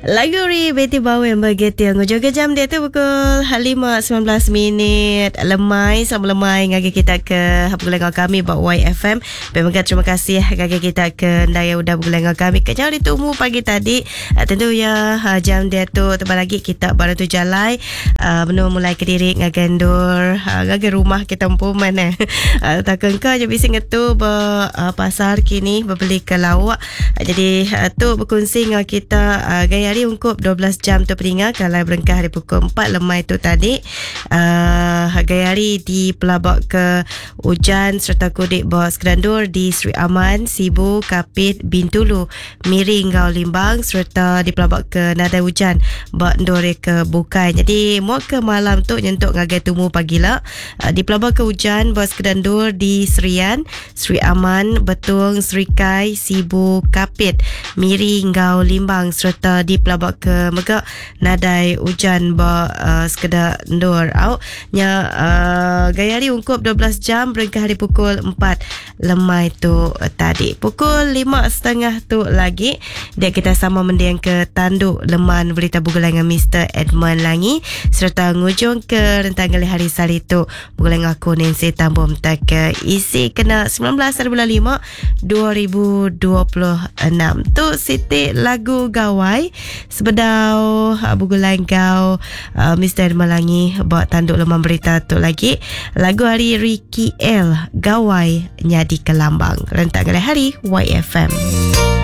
Lagu Ri Betty Bawa yang bergetil Ngujur jam dia tu pukul 5.19 minit. Lemai sama lemai ngagi kita ke Bukulengar kami buat YFM. Memang terima kasih ngagi kita ke Ndaya udah Bukulengar kami ke jauh ditunggu pagi tadi. Tentu ya jam dia tu tebal lagi kita baru tu jalai benar mulai ke diri ngagandur ngagi rumah kita empuman takkan kau je bising itu pasar kini berbeli ke lawak. Jadi tu berkongsi dengan kita gaya hari ungkup 12 jam tu peringat kalau berengkah hari pukul 4 lemai tu tadi. Gaya hari di Pelabak ke Ujan serta Kodik Bos Kedandur di Sri Aman, Sibu, Kapit, Bintulu, Miring, Gau Limbang serta di Pelabak ke Nadai Ujan Bak Ndore ke Bukai. Jadi muak ke malam tu nyentuk ngagai tumu pagilah di Pelabak ke Ujan Bos Kedandur di Serian, Sri Aman, Betung, Sri Kai, Sibu, Kapit, Miring, Gau Limbang serta di Pelabak ke Megak Nadai Ujan Bak Sekedar Ndur au nya gaya hari ungkup 12 jam berengkah hari pukul 4 lemai tu tadi. Pukul 5.30 tu lagi dia kita sama mendiang ke tanduk leman berita Bukulengar Mr. Edmund Langi serta ngujung ke rentang hari salitu Bukulengar Nancy Tambum tak isi kena 19/5 2026 tu Siti lagu Gawai sebedau Bukulengar Mr. Edmund Langi buat tanduk leman berita tu lagi lagu hari Ricky L Gawai Nyadi Kelambang rentang hari YFM.